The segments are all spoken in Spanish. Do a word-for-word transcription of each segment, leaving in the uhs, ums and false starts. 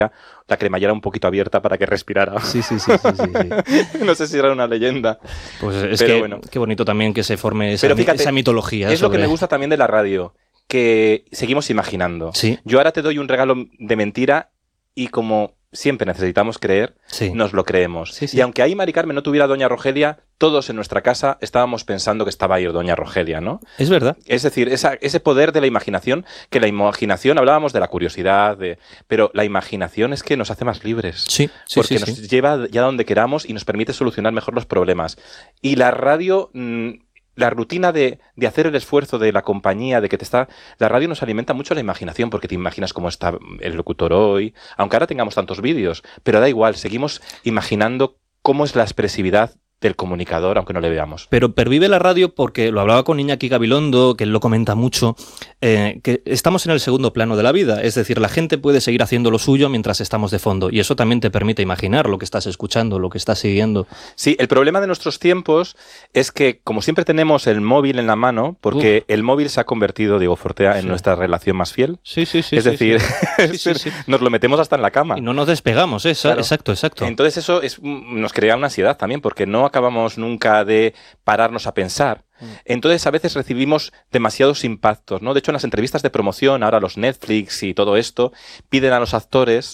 la cremallera un poquito abierta para que respirara. Sí, sí, sí, sí, sí, sí. No sé si era una leyenda. Pues es pero que bueno. Qué bonito también que se forme esa, Pero fíjate, esa mitología. Es sobre... lo que me gusta también de la radio, que seguimos imaginando. Sí. Yo ahora te doy un regalo de mentira y como siempre necesitamos creer, sí. nos lo creemos. Sí, sí. Y aunque ahí Mari Carmen no tuviera Doña Rogelia, todos en nuestra casa estábamos pensando que estaba ahí Doña Rogelia, ¿no? Es verdad. Es decir, esa, ese poder de la imaginación, que la imaginación, hablábamos de la curiosidad, de, pero la imaginación es que nos hace más libres. Sí, sí, porque sí, nos sí. lleva ya donde queramos y nos permite solucionar mejor los problemas. Y la radio... Mmm, la rutina de, de hacer el esfuerzo de la compañía, de que te está... La radio nos alimenta mucho la imaginación, porque te imaginas cómo está el locutor hoy, aunque ahora tengamos tantos vídeos, pero da igual, seguimos imaginando cómo es la expresividad del comunicador, aunque no le veamos. Pero pervive la radio porque, lo hablaba con Iñaki Gabilondo, que él lo comenta mucho, eh, que estamos en el segundo plano de la vida, es decir, la gente puede seguir haciendo lo suyo mientras estamos de fondo, y eso también te permite imaginar lo que estás escuchando, lo que estás siguiendo. Sí, el problema de nuestros tiempos es que, como siempre tenemos el móvil en la mano, porque Uf. el móvil se ha convertido, Diego Fortea, en sí. nuestra relación más fiel. Sí, sí, sí. Es sí, decir, sí. Sí, sí, sí. nos lo metemos hasta en la cama. Y no nos despegamos, esa, claro. exacto, exacto. Entonces eso es, nos crea una ansiedad también, porque no acabamos nunca de pararnos a pensar. Entonces a veces recibimos demasiados impactos, ¿no? De hecho, en las entrevistas de promoción, ahora los Netflix y todo esto, piden a los actores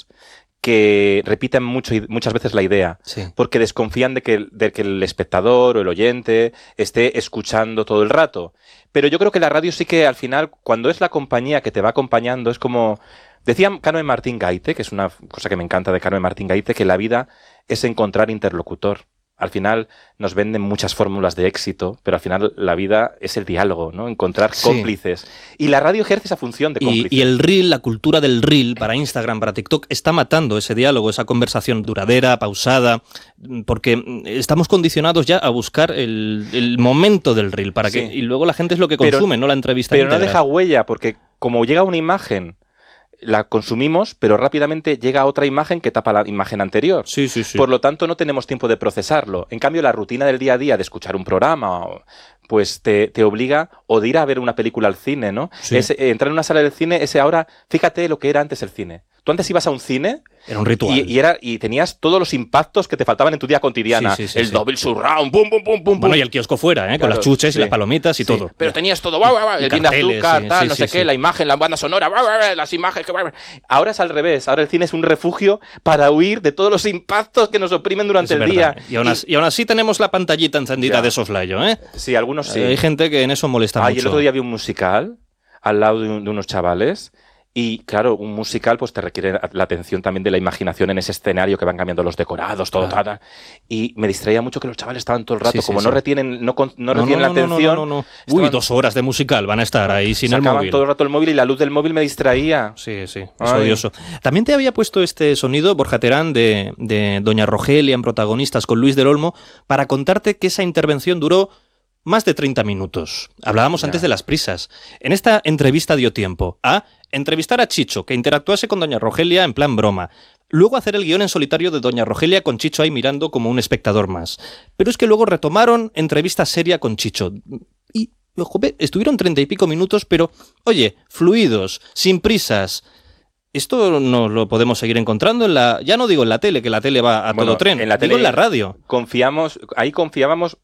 que repiten mucho, muchas veces la idea, sí. porque desconfían de que, de que el espectador o el oyente esté escuchando todo el rato. Pero yo creo que la radio sí que al final, cuando es la compañía que te va acompañando, es como... Decía Cano Martín Gaite, que es una cosa que me encanta de Cano Martín Gaite, que la vida es encontrar interlocutor. Al final nos venden muchas fórmulas de éxito, pero al final la vida es el diálogo, ¿no? Encontrar sí. cómplices. Y la radio ejerce esa función de cómplice. Y, y el reel, la cultura del reel para Instagram, para TikTok, está matando ese diálogo, esa conversación duradera, pausada, porque estamos condicionados ya a buscar el, el momento del reel, para que, sí. y luego la gente es lo que consume, pero, no la entrevista Pero íntegra. No deja huella, porque como llega una imagen... la consumimos, pero rápidamente llega otra imagen que tapa la imagen anterior. Sí, sí, sí. Por lo tanto, no tenemos tiempo de procesarlo. En cambio, la rutina del día a día de escuchar un programa, pues te, te obliga, o de ir a ver una película al cine, ¿no? Sí. Es, eh, entrar en una sala del cine, ese ahora, fíjate lo que era antes el cine. Tú antes ibas a un cine... Era un ritual. Y, y, era, y tenías todos los impactos que te faltaban en tu día cotidiana. Sí, sí, sí, el sí. double surround, pum, pum, pum, pum. Bueno, y el kiosco fuera, ¿eh? Claro, con las chuches sí. y las palomitas y sí. todo. Pero tenías todo, guau, guau, el bien de azúcar, sí, tal, sí, no sé sí, qué, sí. la imagen, la banda sonora, guau, guau, las imágenes. Guau. Ahora es al revés. Ahora el cine es un refugio para huir de todos los impactos que nos oprimen durante es el verdad. día. Y aún, así, y aún así tenemos la pantallita encendida ya. de soslayo, ¿eh? Sí, algunos sí. Hay gente que en eso molesta ah, mucho. Y el otro día vi un musical al lado de, un, de unos chavales. Y claro, un musical pues te requiere la atención también de la imaginación en ese escenario que van cambiando los decorados, todo, claro. tal, y me distraía mucho que los chavales estaban todo el rato, sí, como sí, no sí. retienen, no, no, no retienen no, no, la atención. No, no, no, no. Uy, dos horas de musical van a estar ahí sin el móvil. Sacaban todo el rato el móvil y la luz del móvil me distraía. Sí, sí, es odioso. También te había puesto este sonido, Borja Terán, de, de Doña Rogelia en Protagonistas con Luis del Olmo, para contarte que esa intervención duró más de treinta minutos. Hablábamos ya. antes de las prisas. En esta entrevista dio tiempo a entrevistar a Chicho, que interactuase con Doña Rogelia en plan broma. Luego hacer el guión en solitario de Doña Rogelia con Chicho ahí mirando como un espectador más. Pero es que luego retomaron entrevista seria con Chicho. Y, joder, estuvieron treinta y pico minutos, pero, oye, fluidos, sin prisas. Esto no lo podemos seguir encontrando en la... Ya no digo en la tele, que la tele va a bueno, todo tren. En la digo tele en la radio. Confiamos, ahí confiábamos...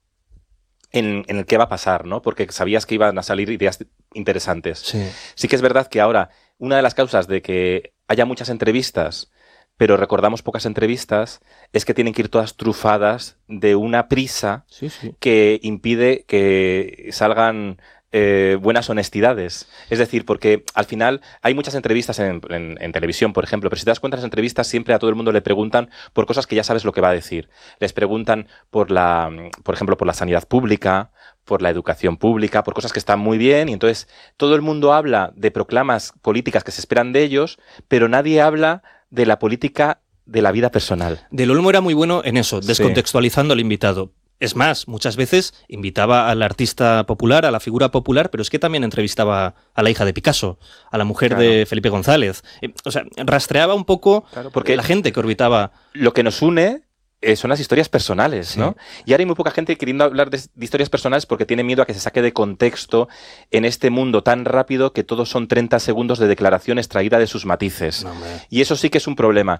En, en el que va a pasar, ¿no? Porque sabías que iban a salir ideas interesantes. Sí. Sí que es verdad que ahora una de las causas de que haya muchas entrevistas, pero recordamos pocas entrevistas, es que tienen que ir todas trufadas de una prisa sí, sí. que impide que salgan eh, buenas honestidades. Es decir, porque al final hay muchas entrevistas en, en, en televisión, por ejemplo, pero si te das cuenta, las entrevistas siempre a todo el mundo le preguntan por cosas que ya sabes lo que va a decir. Les preguntan por la, por ejemplo, por la sanidad pública, por la educación pública, por cosas que están muy bien, y entonces todo el mundo habla de proclamas políticas que se esperan de ellos, pero nadie habla de la política de la vida personal. Del Olmo era muy bueno en eso, descontextualizando sí. al invitado. Es más, muchas veces invitaba al artista popular, a la figura popular, pero es que también entrevistaba a la hija de Picasso, a la mujer claro. de Felipe González. O sea, rastreaba un poco claro, porque la gente que orbitaba. Lo que nos une eh, son las historias personales, sí. ¿no? Y ahora hay muy poca gente queriendo hablar de, de historias personales porque tiene miedo a que se saque de contexto en este mundo tan rápido que todos son treinta segundos de declaración extraída de sus matices. No, y eso sí que es un problema.